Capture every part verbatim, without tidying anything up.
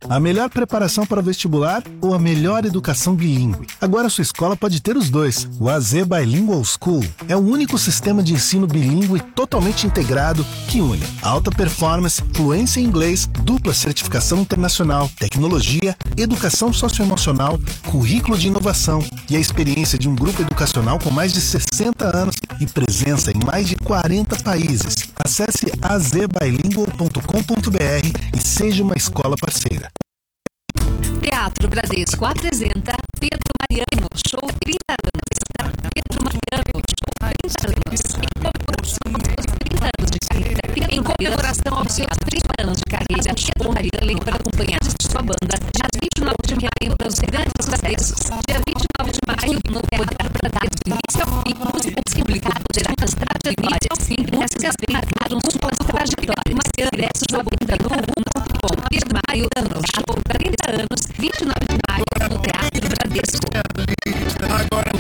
A melhor preparação para o vestibular ou a melhor educação bilíngue? Agora sua escola pode ter os dois. O A Z Bilingual School é o único sistema de ensino bilíngue totalmente integrado que une alta performance, fluência em inglês, dupla certificação internacional, tecnologia, educação socioemocional, currículo de inovação e a experiência de um grupo educacional com mais de sessenta anos e presença em mais de quarenta países. Acesse a z bilingual ponto com ponto b r e seja uma escola parceira. Teatro Bradesco apresenta Pedro Mariano, show trinta anos. Pedro Mariano, show trinta anos. Em comemoração aos trinta anos de carreira. Em comemoração aos seus trinta anos de carreira, Pedro Mariano lembra acompanhar sua banda. Dia vinte e nove de maio, para os grandes Bradescos. Dia vinte e nove de maio, no Teatro Bradesco, do início ao fim, músico público poderá mostrar de início ao fim, essas marcaram suas trajetórias. Mas ingressos à banda no um ponto com. Pedro Mariano, show trinta anos. vinte e nove de maio, no Teatro Bradesco. Agora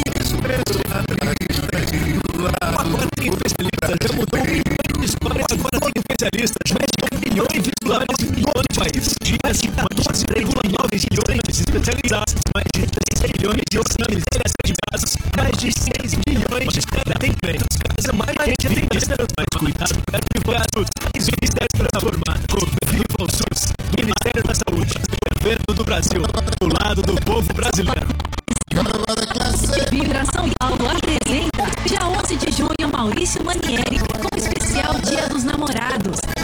tem especialistas, já mudou milhões de histórias. Agora tem especialistas, mais de milhões de histórias em todo o país. Mais de quatorze vírgula nove milhões de especializados, mais de três milhões de exames certificados, mais de seis milhões de atendimentos. Casa mais gente atendida, mais cuidado para advogados, mais ministérios transformados, governo SUS, Ministério da Saúde, governo do Brasil, do lado do povo brasileiro. Vibração Paulo apresenta dia onze de junho Maurício Manieri com o especial Dia dos Namorados.